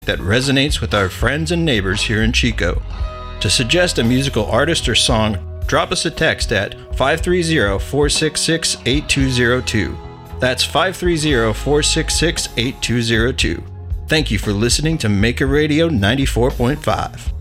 that resonates with our friends and neighbors here in Chico. To suggest a musical artist or song, drop us a text at 530-466-8202. That's 530-466-8202. Thank you for listening to Maker Radio 94.5.